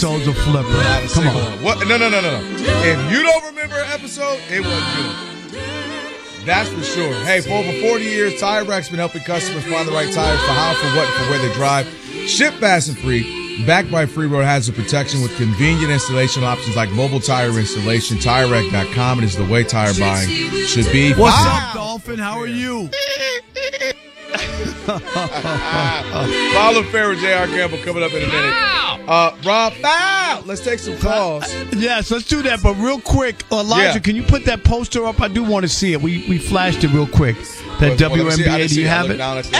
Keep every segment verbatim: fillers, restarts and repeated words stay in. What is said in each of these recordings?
episodes of Flipper. Not a Come single on. one. What? No, no, no, no, no. If you don't remember an episode, it wasn't good. That's for sure. Hey, for over forty years, Tire Rack's been helping customers find the right tires for how, for what, and for where they drive. Ship fast and free. Backed by Free Road Hazard Protection with convenient installation options like mobile tire installation. Tire Rack dot com. It is the way tire buying should be. What's Wow. up, Dolphin? How are you? Follow Fair with J R. Gamble coming up in a minute. Uh, Rob, foul! Let's take some calls. Yes, let's do that. But real quick, Elijah, Yeah. can you put that poster up? I do want to see it. We we flashed it real quick. That Well, well, let me see. W N B I A, didn't do see you it. I have looked it? down at the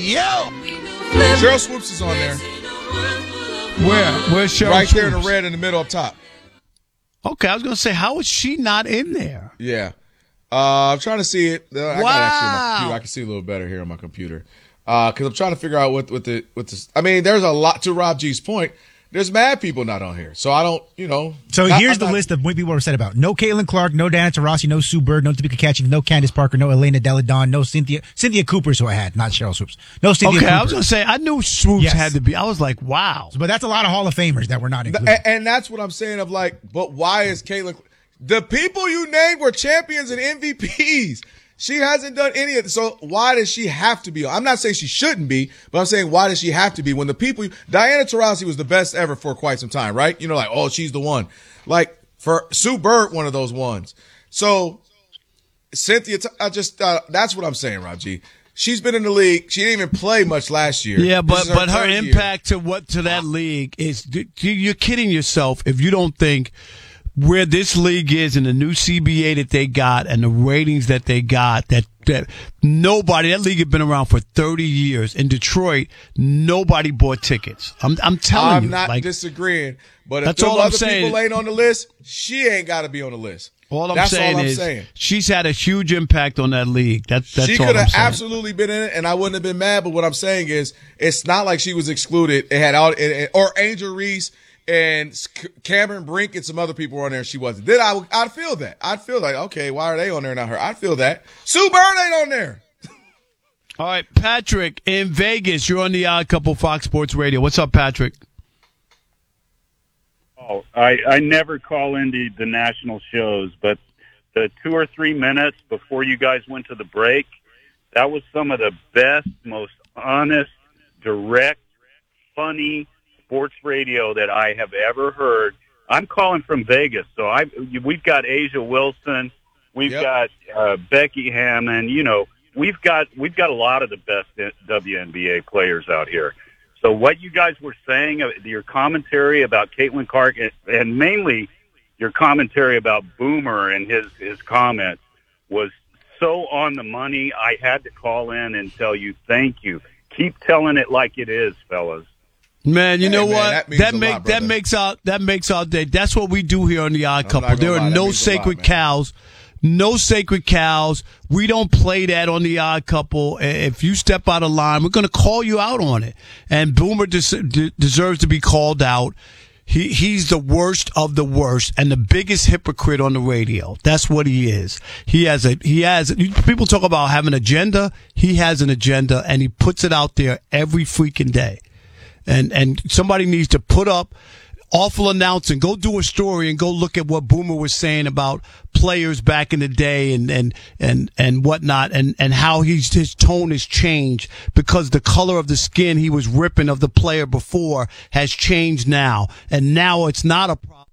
Hey, script. yo! Cheryl Swoops is on there. Where? Where's Cheryl Right there in the Swoops? red in the middle up top. Okay, I was going to say, how is she not in there? Yeah. Uh, I'm trying to see it. Uh, I got it actually on my Wow. computer. I can see a little better here on my computer. Uh, cause I'm trying to figure out what, what the, what the, I mean, there's a lot to Rob G's point. There's mad people not on here. So I don't, you know. So not, here's I'm the not, list of what people were upset about. No Caitlin Clark, no Diana Taurasi, no Sue Bird, no Topeka Catching, no Candace Parker, no Elena Deladon, no Cynthia Cynthia Cooper's who I had, not Cheryl Swoops. No Cynthia Okay, Cooper. I was going to say, I knew Swoops Yes. had to be. I was like, wow. But that's a lot of Hall of Famers that were not included. and, and that's what I'm saying of like, but why is Caitlin, the people you named were champions and M V Ps. She hasn't done any of it. So why does she have to be on? I'm not saying she shouldn't be, but I'm saying why does she have to be when the people, Diana Taurasi was the best ever for quite some time, right? You know, like, oh, she's the one. Like for Sue Bird, one of those ones. So Cynthia, I just, uh, that's what I'm saying, Rob G. She's been in the league. She didn't even play much last year. Yeah, but This is but her third year. impact to what to that league is you're kidding yourself if you don't think where this league is and the new C B A that they got and the ratings that they got that that nobody that league had been around for thirty years in Detroit, nobody bought tickets. I'm I'm telling I'm you, not like, disagreeing, but if that's them all I'm other saying. people ain't on the list, she ain't got to be on the list. all I'm That's saying all I'm is saying. she's had a huge impact on that league. That, that's She all could I'm have saying. absolutely been in it, and I wouldn't have been mad. But what I'm saying is, it's not like she was excluded. It had all, it, it, or Angel Reese and Cameron Brink and some other people were on there. And she wasn't. Then I, would- I'd feel that. I'd feel like, okay, why are they on there and not her? I'd feel that. Sue Bird ain't on there. All right, Patrick in Vegas. You're on the Odd Couple Fox Sports Radio. What's up, Patrick? Oh, I, I never call into the national shows, but the two or three minutes before you guys went to the break, that was some of the best, most honest, direct, funny sports radio that I have ever heard. I'm calling from Vegas, so I we've got Asia Wilson, we've Yep. got uh, Becky Hammond. You know, we've got we've got a lot of the best W N B A players out here. So what you guys were saying, uh, your commentary about Caitlin Clark, and, and mainly your commentary about Boomer and his, his comments was so on the money. I had to call in and tell you thank you. Keep telling it like it is, fellas. Man, you Hey, know man, what? that means That a make lot, that brother. makes our that makes our day. That's what we do here on the Odd I'm Couple. not gonna There lie, are that no means a lot, sacred man. cows. No sacred cows. We don't play that on the Odd Couple. If you step out of line, we're going to call you out on it. And Boomer des- de- deserves to be called out. He he's the worst of the worst and the biggest hypocrite on the radio. That's what he is. He has a he has people talk about having an agenda. He has an agenda and he puts it out there every freaking day. And and somebody needs to put up awful announcing. Go do a story and go look at what Boomer was saying about players back in the day and and and and whatnot, and and how he's his tone has changed because the color of the skin he was ripping of the player before has changed now, and now it's not a problem.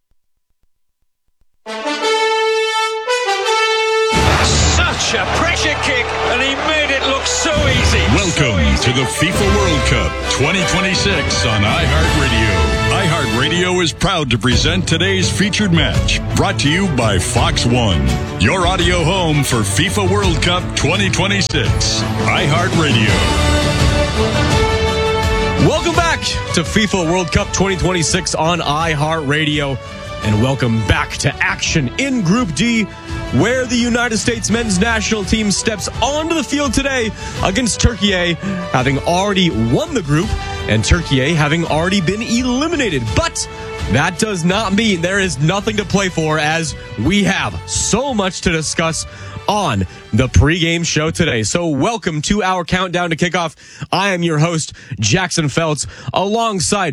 Such a pressure kick, and he made it look so easy. Welcome so to the FIFA World Cup twenty twenty-six on iHeartRadio. iHeartRadio is proud to present today's featured match, brought to you by Fox One, your audio home for FIFA World Cup twenty twenty-six. iHeartRadio. Welcome back to FIFA World Cup twenty twenty-six on iHeartRadio. And welcome back to action in Group D, where the United States men's national team steps onto the field today against Turkey, having already won the group, and Turkey having already been eliminated. But that does not mean there is nothing to play for, as we have so much to discuss on the pregame show today. So welcome to our countdown to kickoff. I am your host, Jackson Feltz, alongside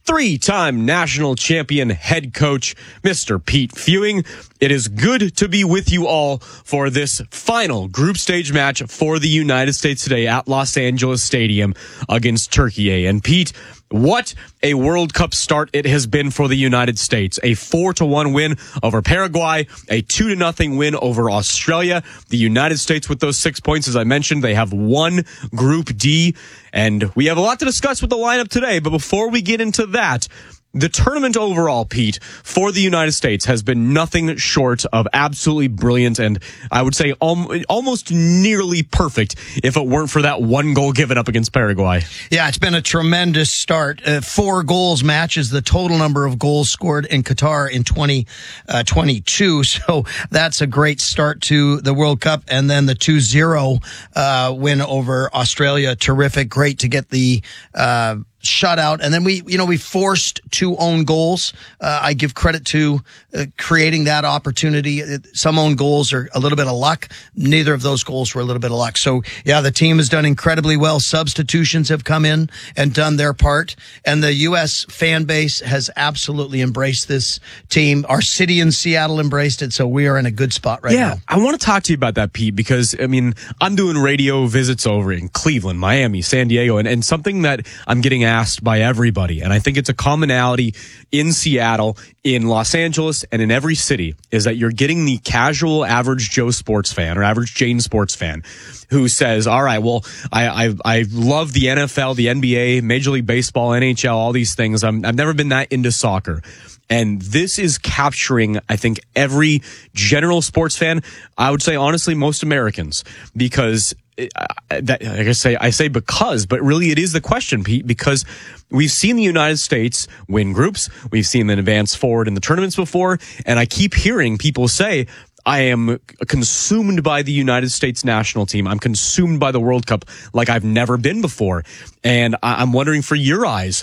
three-time national champion head coach, Mister Pete Fewing. It is good to be with you all for this final group stage match for the United States today at Los Angeles Stadium against Turkey. And Pete, what a World Cup start it has been for the United States. A four to one win over Paraguay, a two to nothing win over Australia. The United States with those six points, as I mentioned, they have won Group D. And we have a lot to discuss with the lineup today. But before we get into that, the tournament overall, Pete, for the United States has been nothing short of absolutely brilliant, and I would say al- almost nearly perfect if it weren't for that one goal given up against Paraguay. Yeah, it's been a tremendous start. Uh, four goals matches the total number of goals scored in Qatar in twenty twenty-two, so that's a great start to the World Cup. And then the two zero uh, win over Australia, terrific. Great to get the uh shutout. And then we, you know, we forced two own goals. Uh, I give credit to uh, creating that opportunity. Some own goals are a little bit of luck. Neither of those goals were a little bit of luck. So yeah, the team has done incredibly well. Substitutions have come in and done their part. And the U S fan base has absolutely embraced this team. Our city in Seattle embraced it. So we are in a good spot right yeah, now. I want to talk to you about that, Pete, because I mean, I'm doing radio visits over in Cleveland, Miami, San Diego, and, and something that I'm getting asked by everybody, and I think it's a commonality in Seattle, in Los Angeles, and in every city, is that you're getting the casual average Joe sports fan or average Jane sports fan who says, all right, well, I, I, I love the N F L, the N B A, Major League Baseball, N H L, all these things. I'm, I've never been that into soccer. And this is capturing, I think, every general sports fan. I would say, honestly, most Americans, because Uh, that, like I say, I say because, but really it is the question, Pete, because we've seen the United States win groups. We've seen them advance forward in the tournaments before. And I keep hearing people say, I am consumed by the United States national team. I'm consumed by the World Cup like I've never been before. And I'm wondering, for your eyes,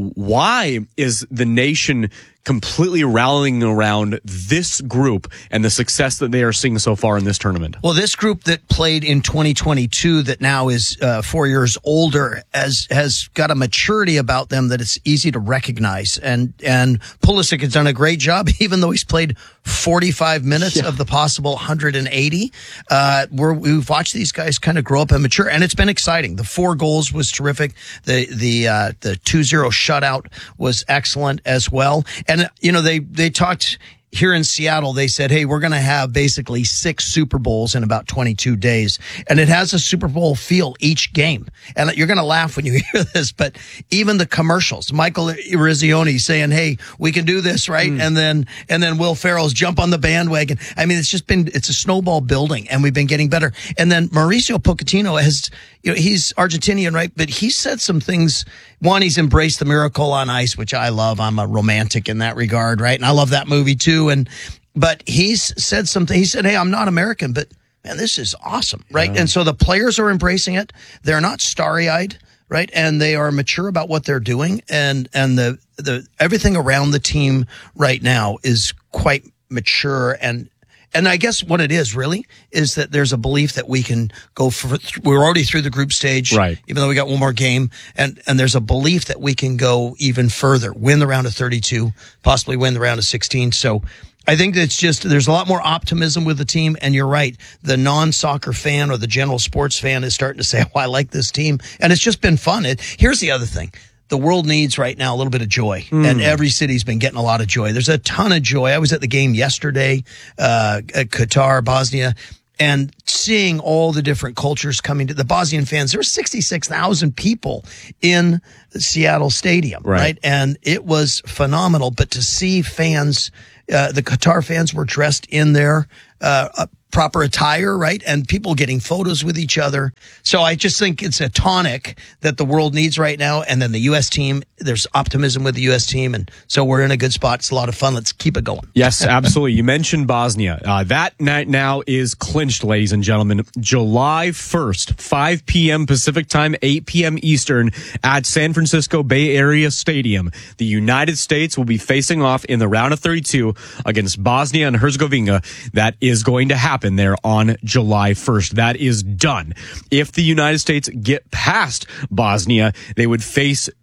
why is the nation completely rallying around this group and the success that they are seeing so far in this tournament? Well, this group that played in twenty twenty-two that now is uh, four years older has has got a maturity about them that it's easy to recognize. And and Pulisic has done a great job, even though he's played forty-five minutes yeah. of the possible one hundred eighty. Uh, we're, we've watched these guys kind of grow up and mature, and it's been exciting. The four goals was terrific. The the uh, the two zero shutout was excellent as well. And, you know, they, they talked here in Seattle. They said, hey, we're going to have basically six Super Bowls in about twenty-two days. And it has a Super Bowl feel each game. And you're going to laugh when you hear this, but even the commercials, Michael Eruzione saying, hey, we can do this, right? Mm. And then, and then Will Ferrell's jump on the bandwagon. I mean, it's just been, it's a snowball building, and we've been getting better. And then Mauricio Pochettino has, you know, he's Argentinian, right? But he said some things. One, he's embraced the Miracle on Ice, which I love. I'm a romantic in that regard, right? And I love that movie too. And, but he's said something. He said, hey, I'm not American, but man, this is awesome, right? Yeah. And so the players are embracing it. They're not starry-eyed, right? And they are mature about what they're doing. And, and the, the, everything around the team right now is quite mature. And, And I guess what it is really is that there's a belief that we can go for, we're already through the group stage, right? Even though we got one more game, and, and there's a belief that we can go even further, win the round of thirty-two, possibly win the round of sixteen. So I think it's just, there's a lot more optimism with the team. And you're right. The non-soccer fan or the general sports fan is starting to say, oh, I like this team. And it's just been fun. It, here's the other thing. The world needs right now a little bit of joy, mm. and every city's been getting a lot of joy. There's a ton of joy. I was at the game yesterday, uh, at Qatar, Bosnia, and seeing all the different cultures coming to the Bosnian fans. There were sixty-six thousand people in the Seattle Stadium, right. right? And it was phenomenal. But to see fans, uh, the Qatar fans were dressed in their, uh, proper attire, right? And people getting photos with each other. So I just think it's a tonic that the world needs right now. And then the U S team, there's optimism with the U S team. And so we're in a good spot. It's a lot of fun. Let's keep it going. Yes, absolutely. You mentioned Bosnia. Uh, that night now is clinched, ladies and gentlemen. July first, five p.m. Pacific time, eight p.m. Eastern at San Francisco Bay Area Stadium. The United States will be facing off in the round of thirty-two against Bosnia and Herzegovina. That is going to happen there on July first. That is done. If the United States get past Bosnia, they would face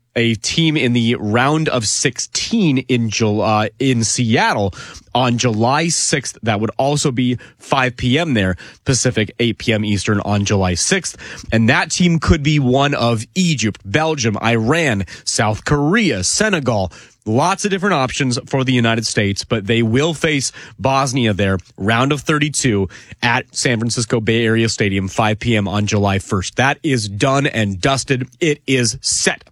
a team in the round of sixteen in July, in Seattle on July sixth. That would also be five p.m. there, Pacific, eight p.m. Eastern on July sixth. And that team could be one of Egypt, Belgium, Iran, South Korea, Senegal. Lots of different options for the United States, but they will face Bosnia there, round of thirty-two at San Francisco Bay Area Stadium, five p.m. on July first. That is done and dusted. It is set.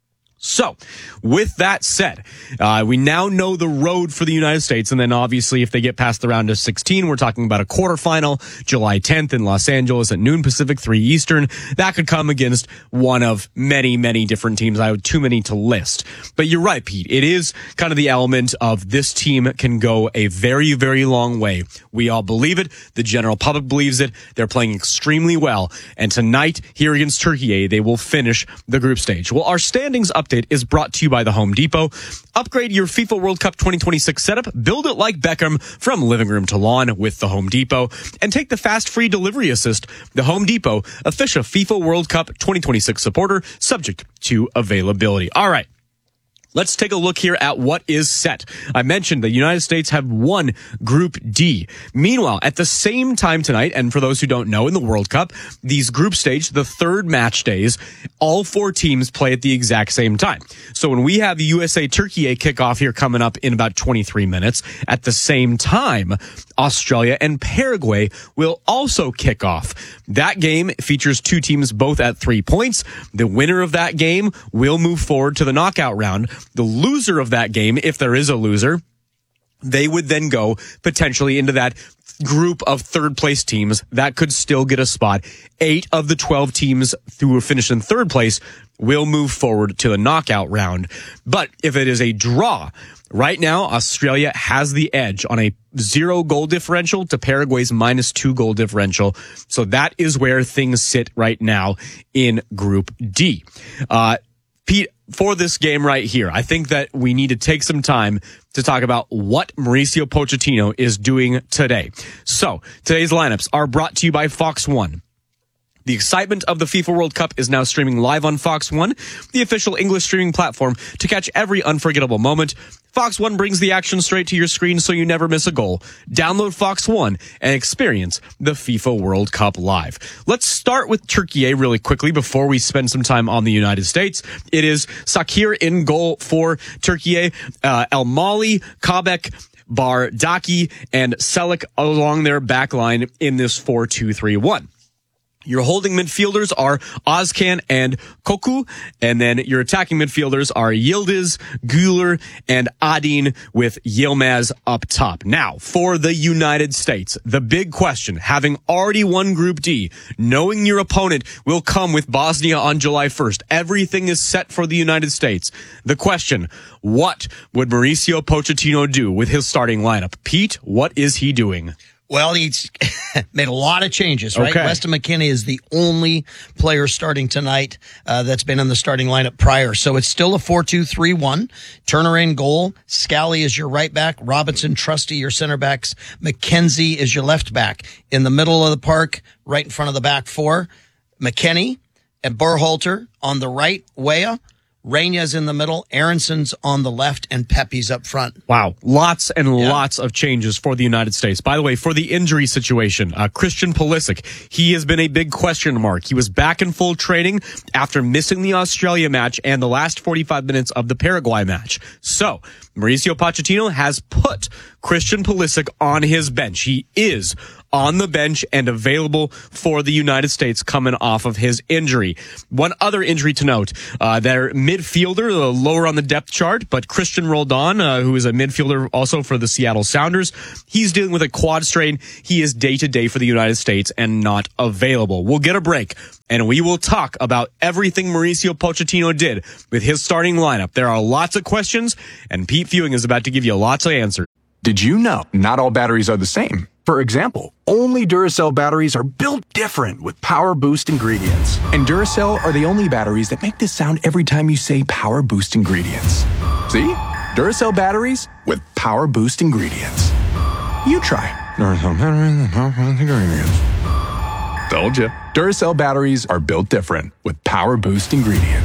So, with that said, uh, we now know the road for the United States, and then obviously if they get past the round of sixteen, we're talking about a quarterfinal, July tenth in Los Angeles at noon Pacific, three Eastern. That could come against one of many, many different teams. I have too many to list. But you're right, Pete. It is kind of the element of this team can go a very, very long way. We all believe it. The general public believes it. They're playing extremely well. And tonight, here against Turkey, they will finish the group stage. Well, our standings up is brought to you by the Home Depot. Upgrade your FIFA World Cup twenty twenty-six setup. Build it like Beckham from living room to lawn with the Home Depot. And take the fast free delivery assist. The Home Depot, official FIFA World Cup twenty twenty-six supporter, subject to availability. All right. Let's take a look here at what is set. I mentioned the United States have won Group D. Meanwhile, at the same time tonight, and for those who don't know, in the World Cup, these group stage, the third match days, all four teams play at the exact same time. So when we have U S A-Turkey kickoff here coming up in about twenty-three minutes, at the same time, Australia and Paraguay will also kick off. That game features two teams both at three points. The winner of that game will move forward to the knockout round. The loser of that game, if there is a loser, they would then go potentially into that group of third place teams that could still get a spot. Eight of the twelve teams who finish in third place will move forward to the knockout round. But if it is a draw, right now, Australia has the edge on a zero goal differential to Paraguay's minus two goal differential. So that is where things sit right now in Group D. Uh, Pete, for this game right here, I think that we need to take some time to talk about what Mauricio Pochettino is doing today. So, today's lineups are brought to you by Fox One. The excitement of the FIFA World Cup is now streaming live on Fox One, the official English streaming platform to catch every unforgettable moment. Fox One brings the action straight to your screen so you never miss a goal. Download Fox One and experience the FIFA World Cup live. Let's start with Turkey really quickly before we spend some time on the United States. It is Sakir in goal for Turkey, uh, El Mali, Kabek, Bardaki, and Selik along their back line in this four two three one. Your holding midfielders are Ozcan and Koku, and then your attacking midfielders are Yildiz, Güler, and Adin with Yilmaz up top. Now, for the United States, the big question, having already won Group D, knowing your opponent will come with Bosnia on July first, everything is set for the United States. The question, what would Mauricio Pochettino do with his starting lineup? Pete, what is he doing? Well, he's made a lot of changes, right? Okay. Weston McKennie is the only player starting tonight uh, that's been in the starting lineup prior. So it's still a four two three one. Turner in goal. Scally is your right back. Robinson, Trusty, your center backs. McKenzie is your left back. In the middle of the park, right in front of the back four, McKennie and Berhalter on the right, Weah. Reina's in the middle, Aronson's on the left, and Pepe's up front. Wow. Lots and yeah. lots of changes for the United States. By the way, for the injury situation, uh, Christian Pulisic, he has been a big question mark. He was back in full training after missing the Australia match and the last forty-five minutes of the Paraguay match. So, Mauricio Pochettino has put Christian Pulisic on his bench. He is on the bench and available for the United States coming off of his injury. One other injury to note, uh, their midfielder, uh, lower on the depth chart, but Christian Roldan, uh, who is a midfielder also for the Seattle Sounders, he's dealing with a quad strain. He is day-to-day for the United States and not available. We'll get a break, and we will talk about everything Mauricio Pochettino did with his starting lineup. There are lots of questions, and Pete Fewing is about to give you lots of answers. Did you know not all batteries are the same? For example, only Duracell batteries are built different with Power Boost ingredients. And Duracell are the only batteries that make this sound every time you say Power Boost ingredients. See? Duracell batteries with Power Boost ingredients. You try. Duracell batteries with Power Boost ingredients. Told you. Duracell batteries are built different with Power Boost ingredients.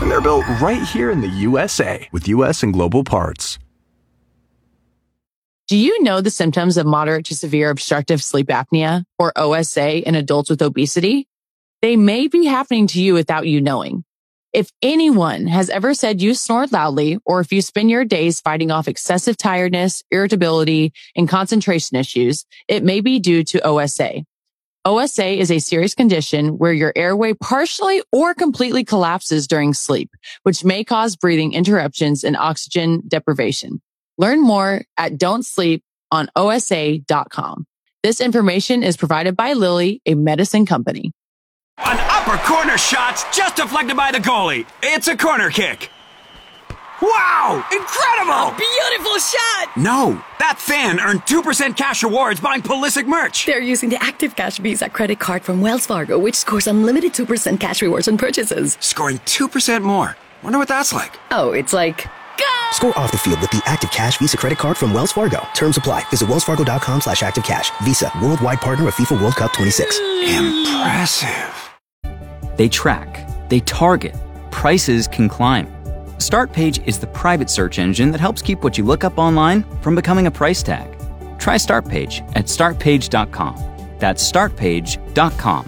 And they're built right here in the U S A with U S and Global Parts. Do you know the symptoms of moderate to severe obstructive sleep apnea, or O S A, in adults with obesity? They may be happening to you without you knowing. If anyone has ever said you snore loudly, or if you spend your days fighting off excessive tiredness, irritability, and concentration issues, it may be due to O S A. O S A is a serious condition where your airway partially or completely collapses during sleep, which may cause breathing interruptions and oxygen deprivation. Learn more at don't sleep on O S A dot com. This information is provided by Lilly, a medicine company. An upper corner shot's just deflected by the goalie. It's a corner kick. Wow! Incredible! A beautiful shot! No, that fan earned two percent cash rewards buying Pulisic merch. They're using the Active Cash Visa credit card from Wells Fargo, which scores unlimited two percent cash rewards on purchases. Scoring two percent more. Wonder what that's like. Oh, it's like... Go! Score off the field with the Active Cash Visa credit card from Wells Fargo. Terms apply. Visit wellsfargo.com slash active cash. Visa, worldwide partner of FIFA World Cup twenty-six. Impressive. They track. They target. Prices can climb. StartPage is the private search engine that helps keep what you look up online from becoming a price tag. Try StartPage at start page dot com. That's start page dot com.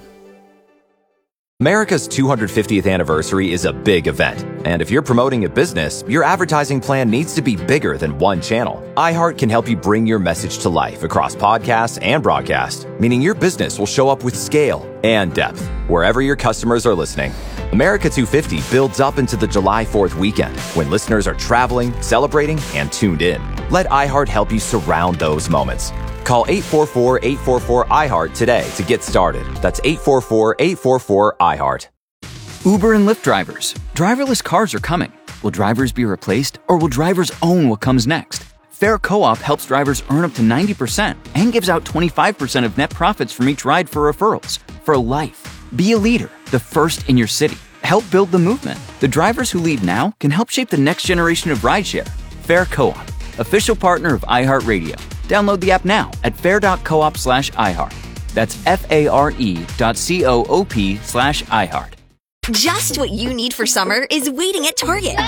America's two hundred fiftieth anniversary is a big event, and if you're promoting a business, your advertising plan needs to be bigger than one channel. iHeart can help you bring your message to life across podcasts and broadcast, meaning your business will show up with scale and depth wherever your customers are listening. America two fifty builds up into the July fourth weekend when listeners are traveling, celebrating, and tuned in. Let iHeart help you surround those moments. Call eight four four, eight four four, I heart today to get started. That's eight four four, eight four four, I heart. Uber and Lyft drivers. Driverless cars are coming. Will drivers be replaced, or will drivers own what comes next? Fair Co-op helps drivers earn up to ninety percent and gives out twenty-five percent of net profits from each ride for referrals. For life. Be a leader, the first in your city. Help build the movement. The drivers who lead now can help shape the next generation of rideshare. Fair Co-op, official partner of iHeartRadio. Download the app now at fair.coop slash iHeart. That's F-A-R-E dot C-O-O-P slash iHeart. Just what you need for summer is waiting at Target.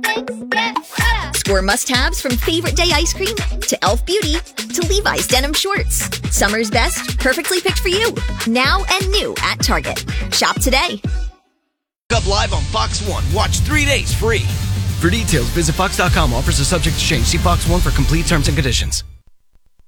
Score must-haves from Favorite Day ice cream to Elf Beauty to Levi's denim shorts. Summer's best, perfectly picked for you. Now and new at Target. Shop today. Up live on Fox One. Watch three days free. For details, visit fox dot com. Offers are subject to change. See Fox One for complete terms and conditions.